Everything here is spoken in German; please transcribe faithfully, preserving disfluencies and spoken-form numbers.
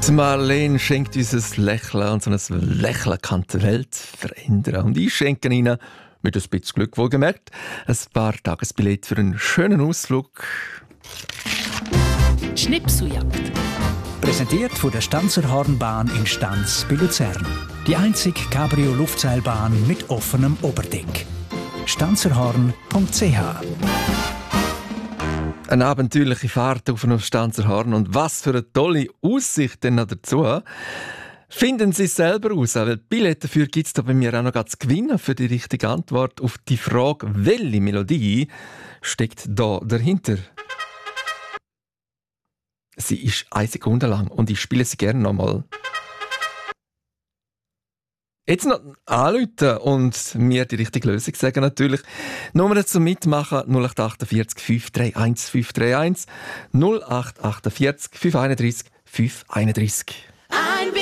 Die Marlene schenkt uns ein Lächeln und so ein Lächeln kann die Welt verändern. Und ich schenke Ihnen, mit ein bisschen Glück wohlgemerkt, ein paar Tagesbillette für einen schönen Ausflug. Schnipseljagd. Präsentiert von der Stanzer Hornbahn in Stanz bei Luzern. Die einzige Cabrio-Luftseilbahn mit offenem Oberdeck. stanzerhorn punkt c h. Eine abenteuerliche Fahrt auf einem Stanzer Horn und was für eine tolle Aussicht denn noch dazu. Finden Sie es selber aus, weil Billette dafür gibt es da bei mir auch noch zu gewinnen für die richtige Antwort auf die Frage, welche Melodie steckt da dahinter? Sie ist eine Sekunde lang und ich spiele sie gerne nochmal. Jetzt noch anrufen und mir die richtige Lösung sagen natürlich. Nummer zum Mitmachen null acht acht vier fünf drei eins fünf drei eins null acht acht vier fünf eins drei fünf eins drei.